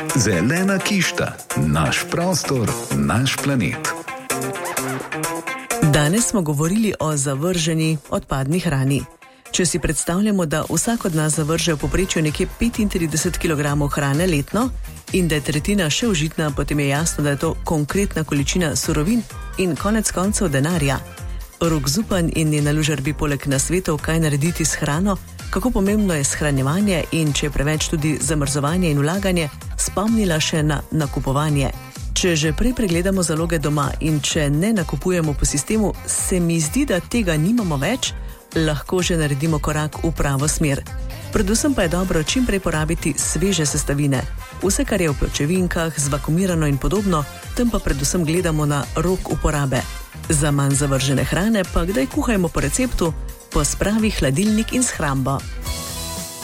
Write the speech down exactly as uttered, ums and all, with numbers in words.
Zelena kišta, naš prostor, naš planet. Danes smo govorili o zavrženi odpadni hrani. Če si predstavljamo, da vsak od nas zavrže v povprečju nekje petintrideset kilogramov hrane letno in da je tretjina še užitna, potem je jasno, da je to konkretna količina surovin in konec koncev denarja. Rok Zupan in Nena Lužar bi poleg nasvetov, kaj narediti s hrano, kako pomembno je shranjevanje in če je preveč tudi zamrzovanje in vlaganje, spomnila še na nakupovanje. Če že prej pregledamo zaloge doma in če ne nakupujemo po sistemu, se mi zdi, da tega nimamo več, lahko že naredimo korak v pravo smer. Predvsem pa je dobro čim prej porabiti sveže sestavine. Vse, kar je v pločevinkah, zvakumirano in podobno, tem pa predvsem gledamo na rok uporabe. Za manj zavržene hrane pa kdaj kuhajmo po receptu, pospravi hladilnik in shrambo.